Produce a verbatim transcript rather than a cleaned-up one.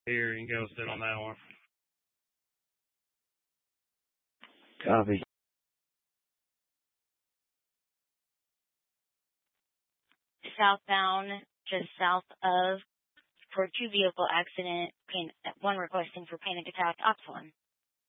Here, you can go sit on that one. Copy. Southbound, just south of, for two vehicle accident, pain, one requesting for panic attack, ops one.